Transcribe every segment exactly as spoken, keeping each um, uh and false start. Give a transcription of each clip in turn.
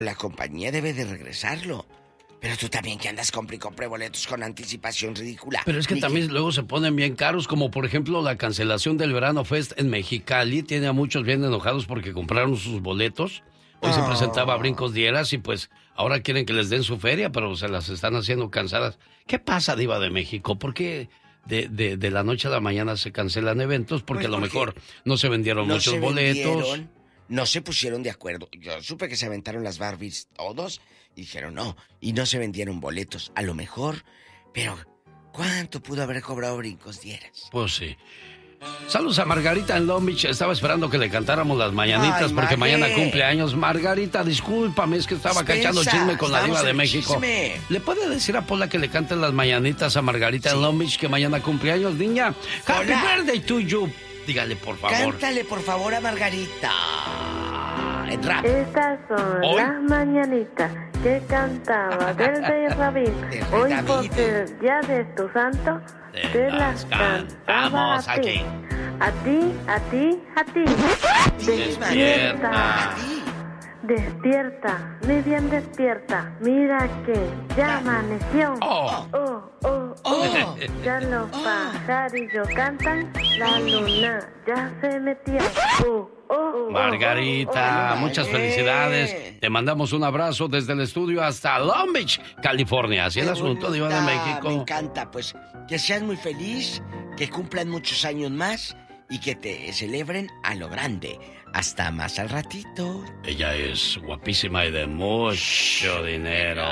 La compañía debe de regresarlo. Pero tú también que andas compre y compre boletos con anticipación ridícula. Pero es que Ni también que... luego se ponen bien caros, como por ejemplo la cancelación del Verano Fest en Mexicali. Tiene a muchos bien enojados porque compraron sus boletos. Hoy oh. se presentaba Brincos Dieras y pues ahora quieren que les den su feria, pero se las están haciendo cansadas. ¿Qué pasa, Diva de México? ¿Por qué de, de, de la noche a la mañana se cancelan eventos? Porque pues a lo mejor no se vendieron no muchos se boletos. Vendieron, no se pusieron de acuerdo. Yo supe que se aventaron las Barbies todos y dijeron no. Y no se vendieron boletos. A lo mejor, pero ¿cuánto pudo haber cobrado Brincos Dieras? Pues sí. Saludos a Margarita en Long Beach. Estaba esperando que le cantáramos las mañanitas. Ay, porque Margué. Mañana cumple años. Margarita, discúlpame, es que estaba Dispensa, cachando chisme con la Diva de México. Chisme. ¿Le puede decir a Pola que le canten las mañanitas a Margarita sí. en Long Beach, que mañana cumple años, niña? Happy birthday to you. Dígale, por favor. Cántale, por favor, a Margarita. En rap. Estas son ¿Hoy? Las mañanitas que cantaba del Rey Rabín. Hoy por ser día de tu santo, te, te las cantamos a aquí. A ti, a ti, a ti. Despierta. Despierta, mi bien despierta. Mira que ya amaneció. Oh, oh, oh, oh. Ya los pajarillos cantan. La luna ya se metió. Oh, oh, Margarita, oh, oh, muchas felicidades. Te mandamos un abrazo desde el estudio hasta Long Beach, California. Así el asunto, Diva de México. Me encanta, pues que seas muy feliz, que cumplan muchos años más y que te celebren a lo grande. Hasta más al ratito. Ella es guapísima y de mucho dinero.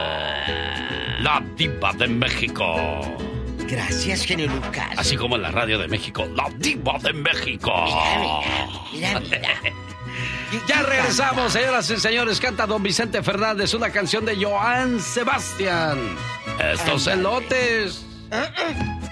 La Diva de México. Gracias, genio Lucas. Así como en la radio de México, la Diva de México. Mira, mira, mira, mira. Ya regresamos, señoras y señores. Canta don Vicente Fernández, una canción de Joan Sebastián. Estos elotes. Uh-uh.